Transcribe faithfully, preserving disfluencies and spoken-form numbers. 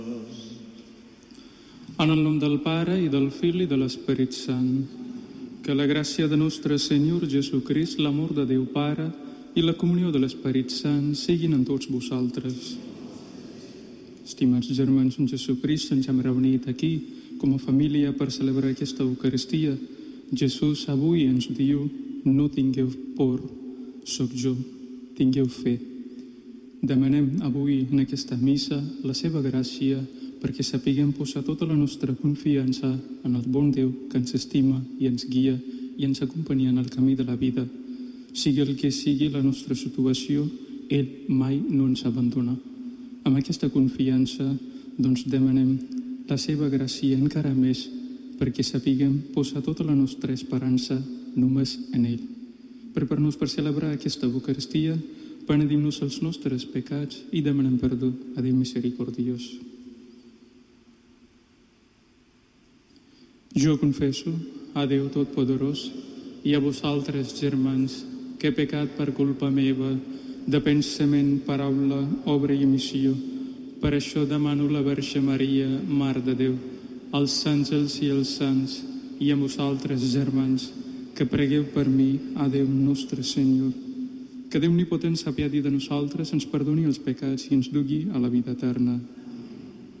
En el nom del Pare, i del Fill, i de l'Esperit Sant. Que la gràcia de nostre Senyor Jesucrist, l'amor de Déu Pare i la comunió de l'Esperit Sant siguin amb tots vosaltres. Estimats germans en Jesucrist, ens hem reunit aquí com a família per celebrar aquesta Eucaristia. Jesús avui ens diu: no tingueu por, sóc jo, tingueu fe. Demanem avui en aquesta missa la seva gràcia perquè sapiguem posar tota la nostra confiança en el bon Déu que ens estima i ens guia i ens acompanya en el camí de la vida. Sigui el que sigui la nostra situació, ell mai no ens abandona. Amb aquesta confiança, doncs, demanem la seva gràcia encara més perquè sapiguem posar tota la nostra esperança només en ell. Preparem-nos per celebrar aquesta Eucaristia, penedim-nos els nostres pecats i demanem perdó a Déu misericordiós. Jo confesso a Déu Totpoderós i a vosaltres, germans, que he pecat per culpa meva, de pensament, paraula, obra i omissió. Per això demano la Verge Maria, Mare de Déu, als àngels i als sants, i a vosaltres, germans, que pregueu per mi a Déu nostre Senyor. Que Déu omnipotent s'apiadi de nosaltres, ens perdoni els pecats i ens dugui a la vida eterna.